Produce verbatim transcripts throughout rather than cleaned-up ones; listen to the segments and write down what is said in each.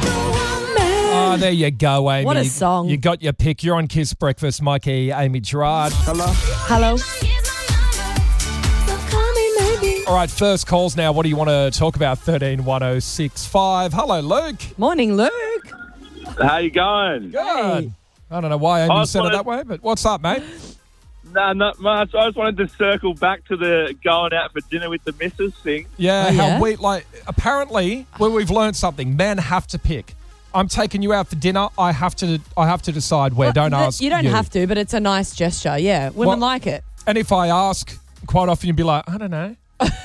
Oh, there you go, Amy. What a song. You got your pick. You're on Kiss Breakfast. Mikey, Amy Gerard. Hello. Hello. All right, first calls now. What do you want to talk about? thirteen one oh six five. Hello, Luke. Morning, Luke. How you going? Good. Hey. I don't know why Amy I said it wanted- that way, but what's up, mate? Nah, not much. I just wanted to circle back to the going out for dinner with the missus thing. Yeah, Oh, how yeah? we, like, apparently, where we've learned something, men have to pick. I'm taking you out for dinner. I have to I have to decide where. Well, don't th- ask You don't have to, but it's a nice gesture. Yeah, women Well- like it. And if I ask, quite often you'd be like, I don't know.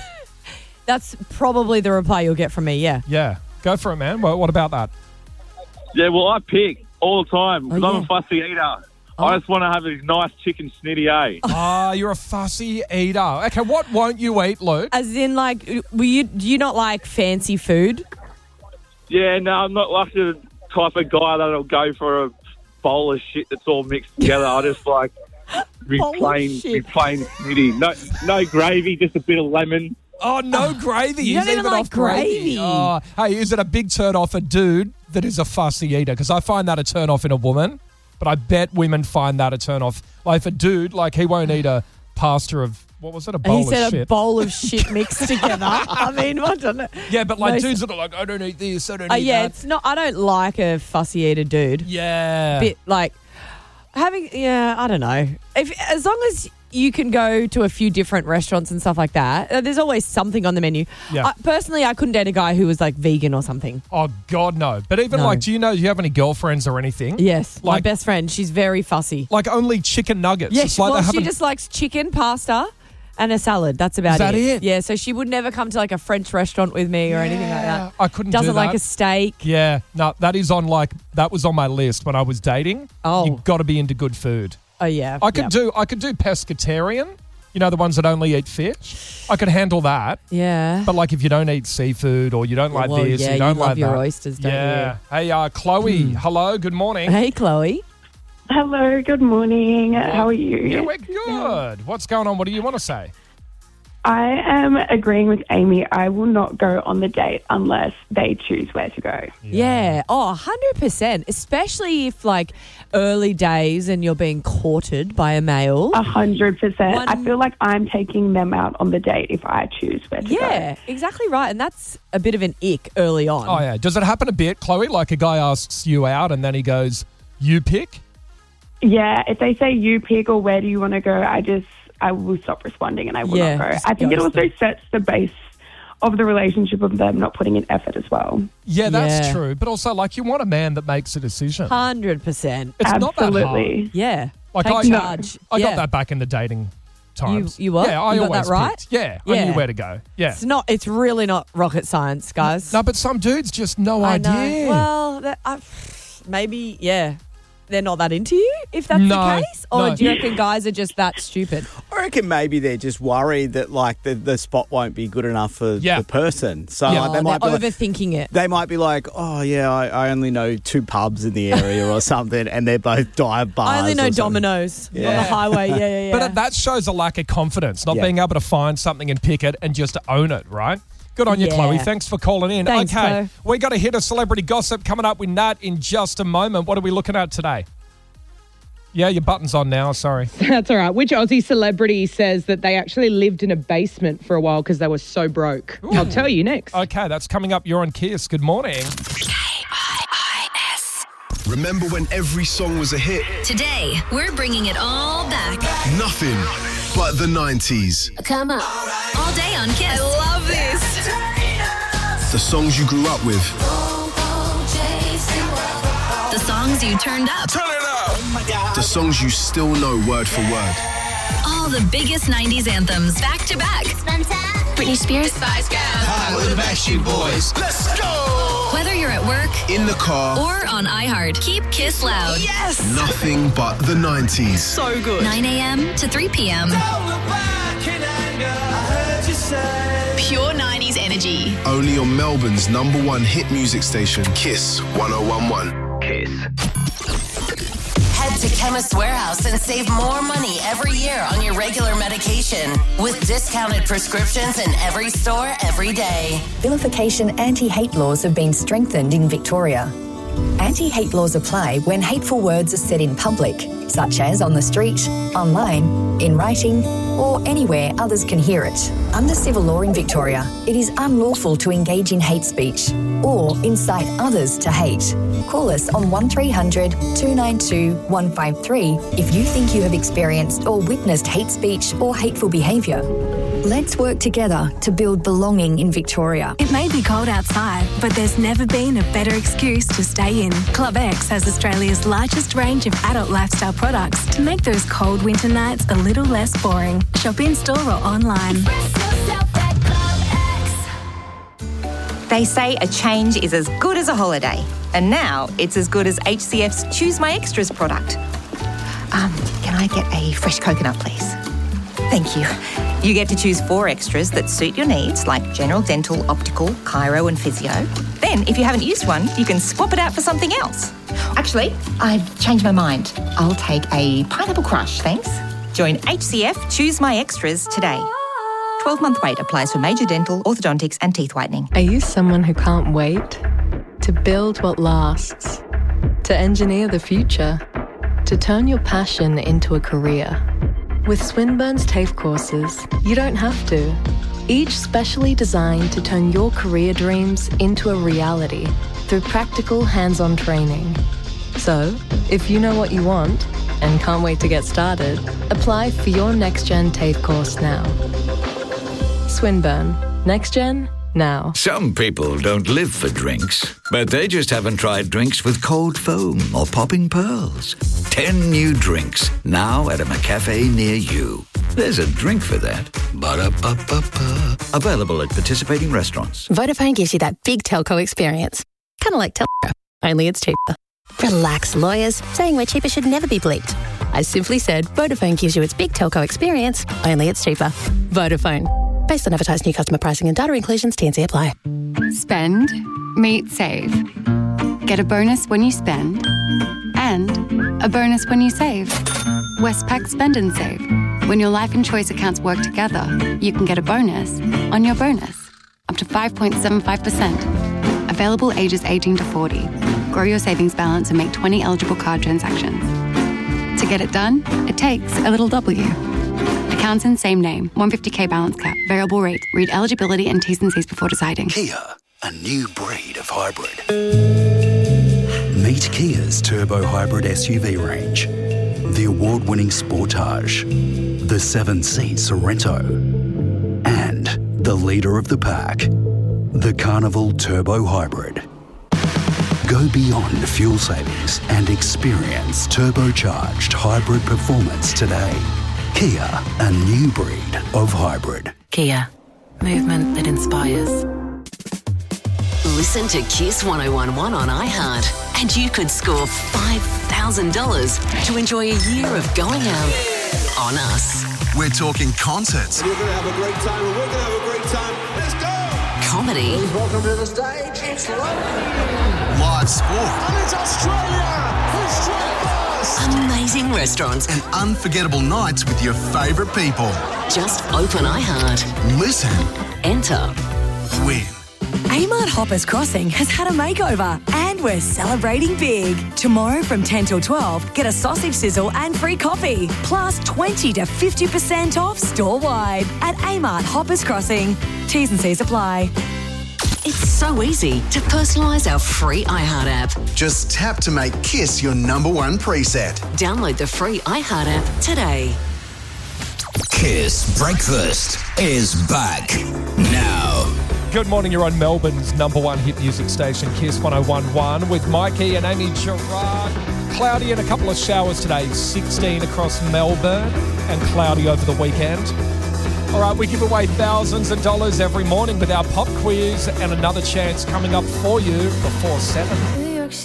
That's probably the reply you'll get from me, yeah. Yeah, go for it, man. What, what about that? Yeah, well, I pick all the time because Oh, I'm yeah. a fussy eater. Oh. I just want to have a nice chicken snitty, eh? Ah, you're a fussy eater. Okay, what won't you eat, Luke? As in, like, will you, do you not like fancy food? Yeah, no, I'm not like the type of guy that'll go for a bowl of shit that's all mixed together. I just like be Bowl of plain, be shit. plain snitty. No, no gravy, just a bit of lemon. Oh, no gravy. you He's don't even like off gravy. gravy. Oh, hey, is it a big turn off a dude that is a fussy eater? Because I find that a turn off in a woman, but I bet women find that a turn off. Like, if a dude, like, he won't eat a pasta of, what was it, a bowl he of said shit? a bowl of shit mixed together. I mean, I don't know. Yeah, but like No, dudes that are like, I don't eat this, I don't Uh, eat yeah, that. it's not. I don't like a fussy eater dude. Yeah. Bit like having. Yeah, I don't know. If as long as you can go to a few different restaurants and stuff like that, uh, there's always something on the menu. Yeah. I, personally, I couldn't date a guy who was like vegan or something. Oh, God, no. But even No. like, do you know, do you have any girlfriends or anything? Yes, my Like- best friend. She's very fussy. Like only chicken nuggets. Yes, It's like well, they she haven't- just likes chicken, pasta, and a salad. That's about Is that it? Yeah, so she would never come to like a French restaurant with me or anything like Yeah, that. I couldn't Doesn't do like that. a steak. Yeah, no, that is on like, that was on my list when I was dating. Oh. You've got to be into good food. Oh yeah, I could Yep. do I could do pescatarian. You know, the ones that only eat fish. I could handle that. Yeah. But like if you don't eat seafood or you don't like Well, this, yeah, you don't you love like your that. oysters, don't yeah. you? Hey, uh, Chloe, hello, good morning. Hey, Chloe. Hello, good morning. How are you? Yeah, we're good. What's going on? What do you want to say? I am agreeing with Amy. I will not go on the date unless they choose where to go. Yeah. Oh, one hundred percent. Especially if, like, early days and you're being courted by a male. A hundred percent. One- I feel like I'm taking them out on the date if I choose where to Yeah, go. exactly right. And that's a bit of an ick early on. Oh, yeah. Does it happen a bit, Chloe? Like a guy asks you out and then he goes, you pick? Yeah, if they say you pick or where do you want to go, I just, I will stop responding and I will Yeah, not go. just I think it ghost also them. sets the base of the relationship of them not putting in effort as well. Yeah, that's Yeah. true. But also, like, you want a man that makes a decision. one hundred percent. It's not that hard. Absolutely. Yeah. Like Take I, charge. I yeah. got that back in the dating times. You- you what? Yeah, I You got always that right? picked. Yeah, I Yeah. knew where to go. Yeah. It's not, it's really not rocket science, guys. No, but some dudes just no I idea. know. Well, that, I, maybe, yeah. They're not that into you, if that's No, the case? Or no. do you reckon guys are just that stupid? I reckon maybe they're just worried that like the, the spot won't be good enough for Yeah. the person. So Yeah. like, they Oh, might be they're like, overthinking it. they might be like, oh yeah, I, I only know two pubs in the area or something, and they're both dive bars. I only know or something. Domino's on Yeah. the highway. Yeah, yeah, yeah. But that shows a lack of confidence, not Yeah. being able to find something and pick it and just own it, right? Good on you, Yeah. Chloe. Thanks for calling in. Thanks, okay, Chloe. we got a hit of celebrity gossip coming up with Nat in just a moment. What are we looking at today? Yeah, your button's on now. Sorry. That's all right. Which Aussie celebrity says that they actually lived in a basement for a while because they were so broke? I'll tell you next. Okay, that's coming up. You're on Kiss. Good morning. Remember when every song was a hit? Today, we're bringing it all back. Nothing but the nineties. Come on. All day on Kiss. I love this. The songs you grew up with. The songs you turned up. Turn it up! The songs you still know word for word. All the biggest nineties anthems back to back. Britney Spears. Spice Girls. Hi, we're the Backstreet Boys. Let's go! Whether you're at work In the car. or on iHeart, keep Kiss loud. Yes! Nothing but the nineties. So good. nine a.m. to three p.m. Pure nineties energy. Only on Melbourne's number one hit music station, Kiss one oh one one. Kiss. Head to Chemist Warehouse and save more money every year on your regular medication with discounted prescriptions in every store every day. Vilification anti-hate laws have been strengthened in Victoria. Anti-hate laws apply when hateful words are said in public, such as on the street, online, in writing, or anywhere others can hear it. Under civil law in Victoria, it is unlawful to engage in hate speech or incite others to hate. Call us on one three hundred, two nine two, one five three if you think you have experienced or witnessed hate speech or hateful behaviour. Let's work together to build belonging in Victoria. It may be cold outside, but there's never been a better excuse to stay in. Club X has Australia's largest range of adult lifestyle products to make those cold winter nights a little less boring. Shop in store or online. They say a change is as good as a holiday, and now it's as good as H C F's Choose My Extras product. Um, can I get a fresh coconut, please? Thank you. You get to choose four extras that suit your needs, like general dental, optical, chiro and physio. Then, if you haven't used one, you can swap it out for something else. Actually, I've changed my mind. I'll take a pineapple crush, thanks. Join H C F Choose My Extras today. twelve-month wait applies for major dental, orthodontics and teeth whitening. Are you someone who can't wait? To build what lasts? To engineer the future? To turn your passion into a career? With Swinburne's TAFE courses, you don't have to. Each specially designed to turn your career dreams into a reality through practical hands-on training. So, if you know what you want and can't wait to get started, apply for your NextGen TAFE course now. Swinburne. NextGen now. Some people don't live for drinks, but they just haven't tried drinks with cold foam or popping pearls. Ten new drinks, now at a McCafe near you. There's a drink for that. Ba-da-ba-ba-ba. Available at participating restaurants. Vodafone gives you that big telco experience. Kind of like telco, only it's cheaper. Relax, lawyers. Saying we're cheaper should never be bleeped. I simply said Vodafone gives you its big telco experience, only it's cheaper. Vodafone. Based on advertised new customer pricing and data inclusions, T and C apply. Spend, meet, save. Get a bonus when you spend and a bonus when you save. Westpac Spend and Save. When your life and choice accounts work together, you can get a bonus on your bonus, up to five point seven five percent. Available ages eighteen to forty. Grow your savings balance and make twenty eligible card transactions. To get it done, it takes a little W. Accounts in same name, one hundred fifty k balance cap, variable rate. Read eligibility and T's and C's before deciding. Kia, a new breed of hybrid. Meet Kia's turbo hybrid S U V range. The award-winning Sportage, the seven-seat Sorento, and the leader of the pack, the Carnival Turbo Hybrid. Go beyond fuel savings and experience turbocharged hybrid performance today. Kia, a new breed of hybrid. Kia, movement that inspires. Listen to Kiss one oh one one on iHeart and you could score five thousand dollars to enjoy a year of going out on us. We're talking concerts. You're going to have a great time and we're going to have a great time. Let's go! Comedy. Please welcome to the stage. It's London. Live sport. And it's Australia. Who's straight first? Amazing restaurants. And unforgettable nights with your favourite people. Just open iHeart. Listen. Enter. Win. Amart Hoppers Crossing has had a makeover and we're celebrating big. Tomorrow from ten till twelve, get a sausage sizzle and free coffee. Plus twenty to fifty percent off store-wide at Amart Hoppers Crossing. T's and C's apply. It's so easy to personalise our free iHeart app. Just tap to make Kiss your number one preset. Download the free iHeart app today. Kiss Breakfast is back now. Good morning, you're on Melbourne's number one hit music station, Kiss one oh one one, with Mikey and Amy Gerard. Cloudy and a couple of showers today, sixteen across Melbourne, and cloudy over the weekend. All right, we give away thousands of dollars every morning with our pop quiz, and another chance coming up for you before seven.